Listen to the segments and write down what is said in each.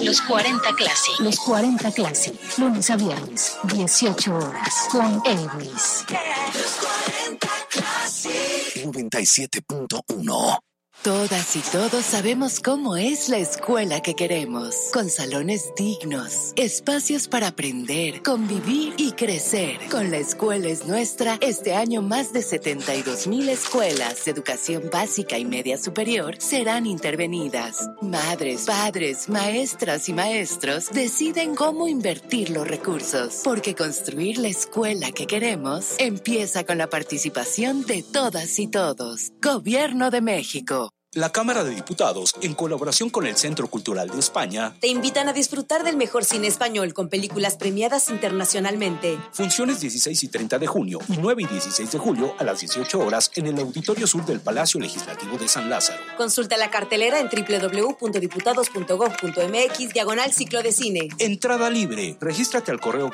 Los 40 Classic. Los 40 Classic. Lunes a viernes, 18 horas. Con Elvis. Los 40 Classic. 97.1. Todas y todos sabemos cómo es la escuela que queremos, con salones dignos, espacios para aprender, convivir y crecer. Con La Escuela es Nuestra, este año más de 72,000 escuelas de educación básica y media superior serán intervenidas. Madres, padres, maestras y maestros deciden cómo invertir los recursos, porque construir la escuela que queremos empieza con la participación de todas y todos. Gobierno de México. La Cámara de Diputados, en colaboración con el Centro Cultural de España, te invitan a disfrutar del mejor cine español con películas premiadas internacionalmente. Funciones 16 y 30 de junio y 9 y 16 de julio a las 18 horas en el Auditorio Sur del Palacio Legislativo de San Lázaro. Consulta la cartelera en www.diputados.gov.mx/ciclo de cine. Entrada libre. Regístrate al correo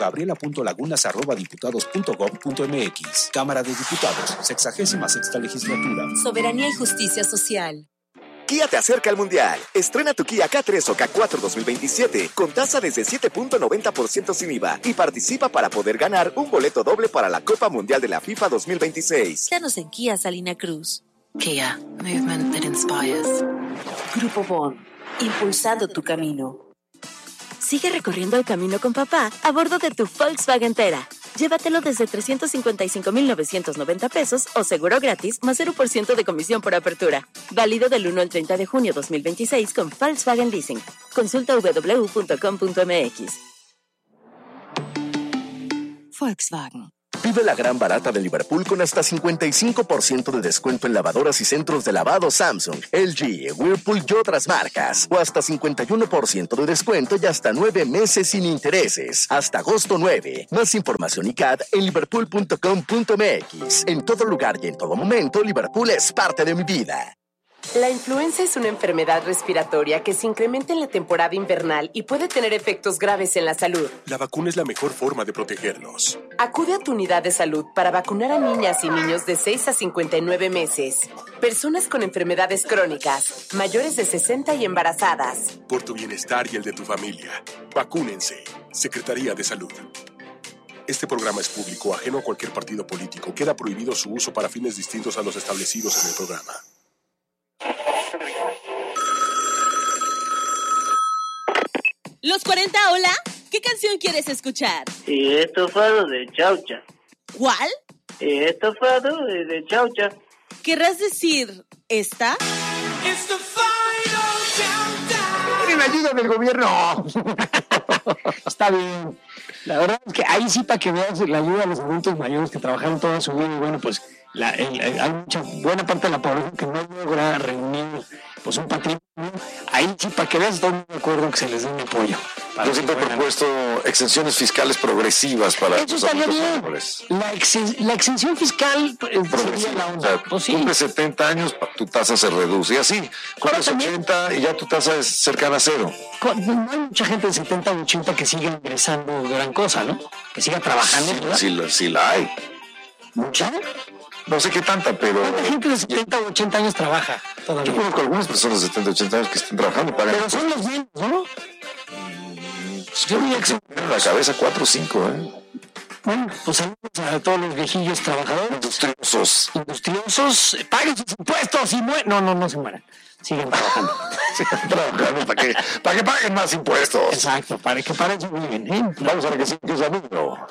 gabriela.lagunas@diputados.gov.mx. Cámara de Diputados, 66ª legislatura. Soberanía y justicia social. Kia te acerca al Mundial. Estrena tu Kia K3 o K4 2027 con tasa desde 7.90% sin IVA y participa para poder ganar un boleto doble para la Copa Mundial de la FIFA 2026. Danos en Kia Salina Cruz. Kia, movement that inspires. Grupo Bon, impulsando tu camino. Sigue recorriendo el camino con papá a bordo de tu Volkswagen Tera. Llévatelo desde 355,990 pesos o seguro gratis más 0% de comisión por apertura. Válido del 1 al 30 de junio 2026 con Volkswagen Leasing. Consulta www.com.mx. Volkswagen. Vive la gran barata de Liverpool con hasta 55% de descuento en lavadoras y centros de lavado Samsung, LG, Whirlpool y otras marcas. O hasta 51% de descuento y hasta 9 meses sin intereses. Hasta agosto 9. Más información y CAD en liverpool.com.mx. En todo lugar y en todo momento, Liverpool es parte de mi vida. La influenza es una enfermedad respiratoria que se incrementa en la temporada invernal y puede tener efectos graves en la salud. La vacuna es la mejor forma de protegernos. Acude a tu unidad de salud para vacunar a niñas y niños de 6 a 59 meses, personas con enfermedades crónicas, mayores de 60 y embarazadas. Por tu bienestar y el de tu familia, vacúnense. Secretaría de Salud. Este programa es público, ajeno a cualquier partido político. Queda prohibido su uso para fines distintos a los establecidos en el programa. Los 40, hola. ¿Qué canción quieres escuchar? Estofado de chaucha. ¿Cuál? Estofado de chaucha. ¿Querrás decir esta? ¡Tienen ayuda del gobierno! Está bien. La verdad es que ahí sí, para que veas la ayuda a los adultos mayores que trabajaron toda su vida, y bueno, pues hay mucha buena parte de la población que no logra reunir pues un patrimonio. Ahí sí, para que veas, estoy de acuerdo que se les dé un apoyo. Yo siempre he propuesto exenciones fiscales progresivas para eso estaría bien. La exención fiscal sería la onda. O sea, pues sí. Cumple 70 años, tu tasa se reduce. Y así, cumples 80 y ya tu tasa es cercana a cero. No hay mucha gente de 70 o 80 que siga ingresando gran cosa, ¿no? Que siga trabajando, ¿verdad? Sí la hay. ¿Mucha? No sé qué tanta, pero... ¿Cuánta gente de 70 o 80 años trabaja todavía? Yo conozco algunas personas de 70 o 80 años que están trabajando. Pero son los menos, ¿no? Yo diría que se me en la cabeza 4 o 5, ¿eh? Bueno, pues saludos a todos los viejillos trabajadores. Industriosos, paguen sus impuestos y no se mueran. Sigan trabajando. Sigan trabajando para que paguen más impuestos. Exacto, para que paren su bien, ¿eh? Vamos a ver que es amigo.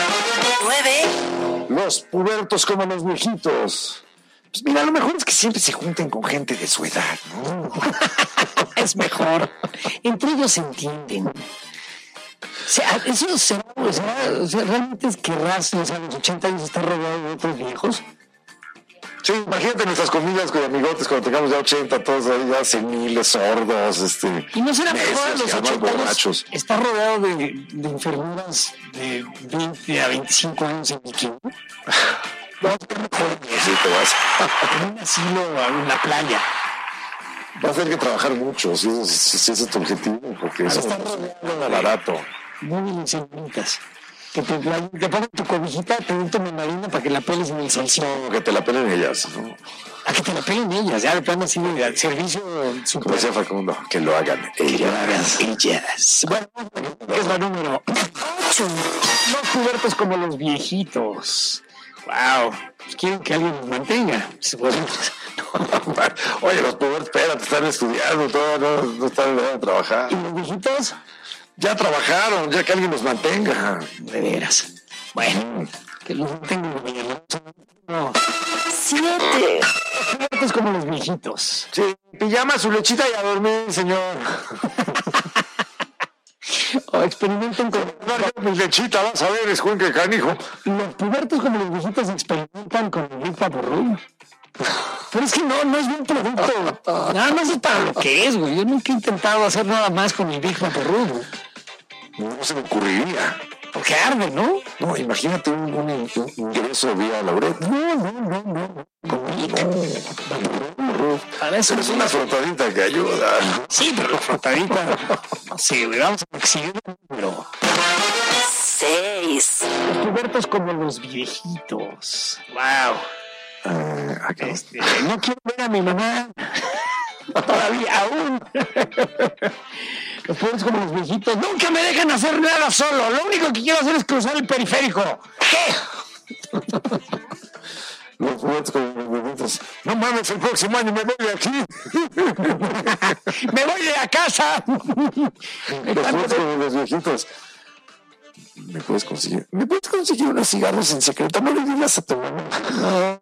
9. Los pubertos como los viejitos. Pues mira, lo mejor es que siempre se junten con gente de su edad, ¿no? Es mejor. Entre ellos se entienden. O sea, eso será, realmente es que a los 80 años estar rodeado de otros viejos. Sí, imagínate nuestras comidas con amigotes cuando tengamos ya 80, todos ahí ya seniles, sordos, Y no será mejor a los 80 borrachos. Estar rodeado de enfermeras de 20 a 25 años en bikini. No, sí, te vas. En un asilo en la playa. Vas a tener que trabajar mucho, si ese es tu objetivo, porque eso no es barato. Muy bien, señoritas. Que te pongan tu cobijita, te den tu mandarina para que la peles en el sol. No, que te la pelen ellas, ¿no? A que te lo peguen ellas, ya de plano así de servicio super. Como decía Facundo, que lo hagan ellas. Bueno, es la número 8. Los pubertos como los viejitos. Wow, pues quieren que alguien los mantenga. Oye, los pubertos, espérate, están estudiando, todavía no están en edad de trabajar. ¿Y los viejitos? Ya trabajaron, ya que alguien los mantenga. De veras. Bueno, que los mantengan bien. 7. Los pubertos como los viejitos. Sí, pijama, su lechita y a dormir, señor. O experimenten con... Mi lechita, vas a ver, es cuenca de canijo. Los pubertos como los viejitos experimentan con el Big Vaporub. Pero es que no es un producto. Nada más es para lo que es, güey. Yo nunca he intentado hacer nada más con el Big Vaporub. No se me ocurriría. Porque arde, ¿no? No, imagínate un ingreso vía Lauret. No. Para eso es una frotadita que ayuda. Sí, pero la frotadita... Sí, güey, vamos a exhibir un número. 6. Los pubertos como los viejitos. Wow. No quiero ver a mi mamá. Todavía, aún. Los pubertos como los viejitos. Nunca me dejan hacer nada solo. Lo único que quiero hacer es cruzar el periférico. ¿Qué? Los pubertos como los viejitos. No mames, el próximo año me voy de aquí. Me voy de la casa. Los pubertos como los viejitos. ¿Me puedes conseguir unos cigarros en secreto? No le digas a tu mamá. No.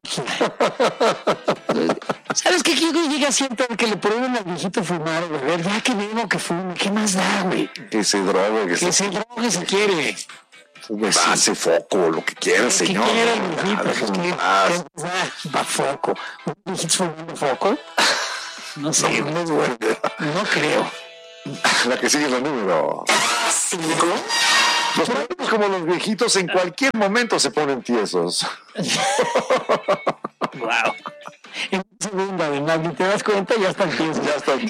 ¿Sabes qué? Que llega siempre que le prohíben al viejito fumar o beber. Ya que mismo que fume, ¿qué más da, güey? Que se drogue. Que se drogue si quiere. Fume, hace foco, lo que quiera, señor. ¿Qué quiere el viejito? ¿Qué va foco? ¿Un viejito fumando foco? No sé. No creo. La que sigue es la número 5. Los pubertos como los viejitos en cualquier momento se ponen tiesos. Wow. En segunda, además, ni te das cuenta, ya están tiesos.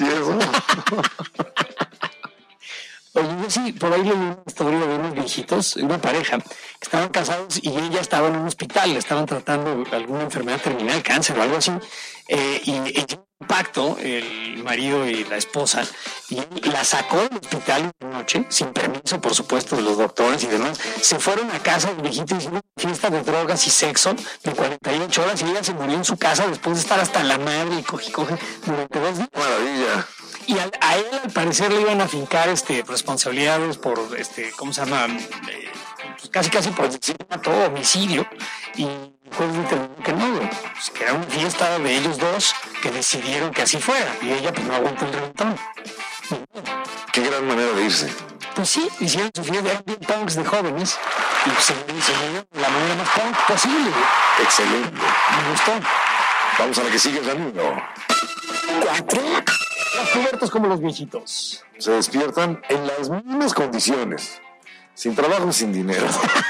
Oye, yo sí, por ahí leí una historia de unos viejitos, una pareja, que estaban casados y ella estaba en un hospital, le estaban tratando alguna enfermedad terminal, cáncer o algo así, y ella un pacto, el marido y la esposa, y la sacó del hospital una noche, sin permiso, por supuesto, de los doctores y demás. Se fueron a casa del viejito y hicieron una fiesta de drogas y sexo de 48 horas y ella se murió en su casa después de estar hasta la madre y coge durante 2 días. Maravilla. Y a él, al parecer, le iban a fincar responsabilidades por, ¿cómo se llama? Pues casi por asesinato, homicidio. Y pues determinó que no, pues, que era una fiesta de ellos dos que decidieron que así fuera. Y ella, pues, no aguantó el reventón. Qué gran manera de irse. Pues sí, hicieron su fiesta, eran bien punks de jóvenes. Y pues, se dio de la manera más punk posible. Excelente. Me gustó. Vamos a la que sigue, Danilo. 4. Los pubertos como los viejitos. Se despiertan en las mismas condiciones. Sin trabajo y sin dinero.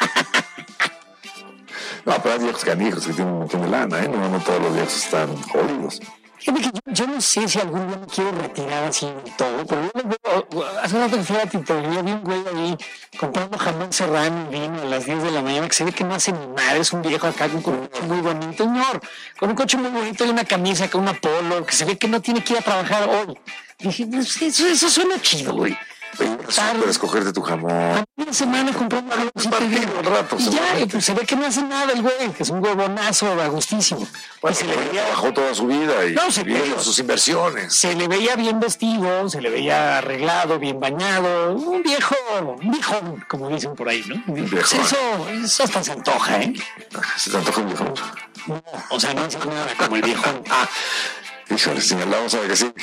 No, pero hay viejos canijos que tienen un montón de lana, ¿eh? No todos los viejos están jodidos. Fíjate que yo no sé si algún día me quiero retirar así de todo, pero yo veo, hace rato que fui a la tintorería, vi un güey ahí comprando jamón serrano y vino a las 10 de la mañana, que se ve que no hace ni madre, es un viejo acá con un coche muy bonito, señor, con un coche muy bonito y una camisa con una polo, que se ve que no tiene que ir a trabajar hoy. Dije, eso suena chido, güey. Para escogerte tu jamón. A una semana comprando algo así un rato. Y ya, pues se ve que no hace nada el güey, que es un huevonazo agustísimo. Pues se le veía, trabajó toda su vida y sus inversiones. Se le veía bien vestido, se le veía arreglado, bien bañado, un viejón, como dicen por ahí, ¿no? Pues eso hasta se antoja, ¿eh? ¿Se te antoja un viejón? No, o sea, no es nada como el viejón. Híjole, señalamos a ver que sí.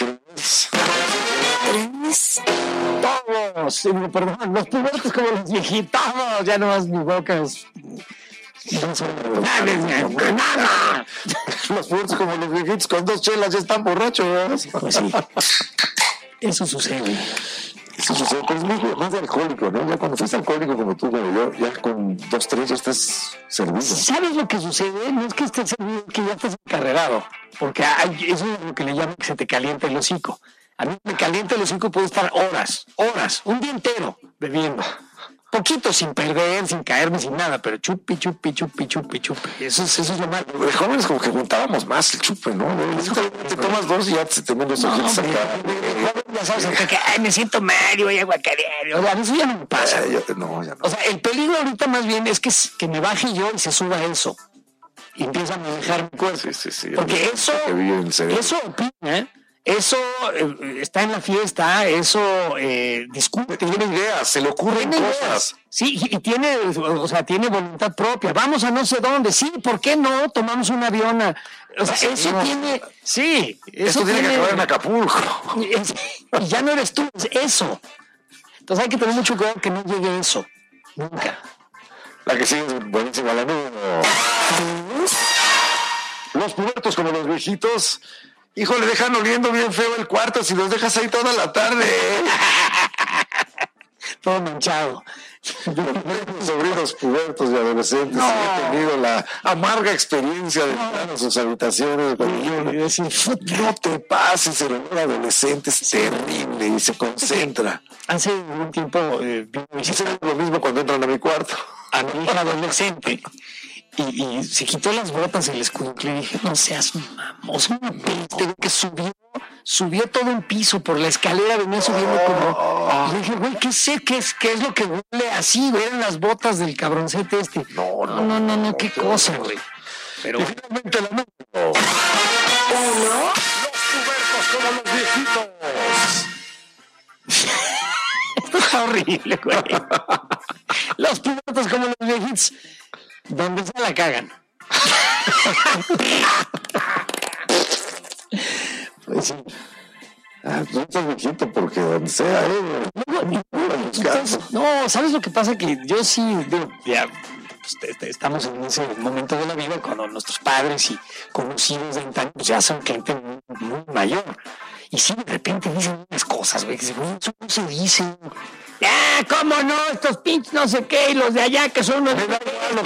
3. Todos, perdón, los pubertos como los viejitos, ya nomás mi boca es... Los pubertos como los viejitos con 2 chelas ya están borrachos. Pues sí, eso sucede. Pero es más de alcohólico, ¿no? Ya cuando fuiste alcohólico como tú, como yo, ya con 2, 3 ya estás servido. ¿Sabes lo que sucede? No es que estés servido, es que ya estás encarrerado, porque eso es lo que le llaman que se te calienta el hocico. A mí me calienta el hocico, puedo estar horas, un día entero bebiendo. Poquito, sin perder, sin caerme, sin nada, pero chupi. Eso es lo malo. De jóvenes como que juntábamos más el chupe, ¿no? Te tomas dos y ya se te ven los ojitos acá. Ya sabes, que me siento mal y voy a guacarear. O sea, eso ya no me pasa. Ya no. O sea, el peligro ahorita más bien es que me baje yo y se suba eso. Y empieza a manejar mi cuerpo. Sí. Porque eso opina, eso está en la fiesta, eso discute. Tiene ideas, se le ocurren cosas. Sí, y tiene voluntad propia. Vamos a no sé dónde. Sí, ¿por qué no? Tomamos un avión. O sea, eso tiene... Sí. Eso tiene que acabar en Acapulco. Y ya no eres tú, es eso. Entonces hay que tener mucho cuidado que no llegue eso. Nunca. La que sigue es buenísima, la número. Los pubertos como los viejitos, hijo, le dejan oliendo bien feo el cuarto si los dejas ahí toda la tarde. Todo manchado. Sobrinos pubertos y adolescentes han tenido la amarga experiencia de entrar a sus habitaciones y decir, no te pases, el olor adolescente es terrible y se concentra. Hace un tiempo hice lo mismo cuando entran a mi cuarto. A mi hija adolescente. Y se quitó las botas y el escuincle y dije, no seas mamoso, una peste que subió todo un piso por la escalera, venía subiendo como... Y dije, güey, ¿qué es lo que huele así? Eran las botas del cabroncete este. No, qué cosa, güey. Pero... Y finalmente la número 1, los pubertos como los viejitos. Esto está horrible, güey. Los pubertos como los viejitos. Donde se la cagan. Pues sí. No estás viejito porque donde sea, No, ¿sabes lo que pasa? Que yo sí, ya estamos en ese momento de la vida cuando nuestros padres y conocidos de antaño ya son gente muy mayor. Y sí, de repente dicen unas cosas, güey, que eso no se dice. ¿Cómo no? Estos pinches no sé qué, y los de allá que son unos...